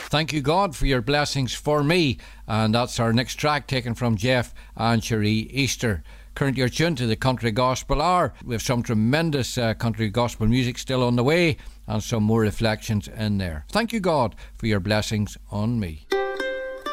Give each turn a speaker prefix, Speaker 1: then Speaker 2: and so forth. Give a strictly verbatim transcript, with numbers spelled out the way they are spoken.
Speaker 1: Thank you, God, for your blessings for me. And that's our next track, taken from Jeff and Cherie Easter. Currently you're tuned to the Country Gospel Hour. We have some tremendous uh, country gospel music still on the way and some more reflections in there. Thank you, God, for your blessings on me.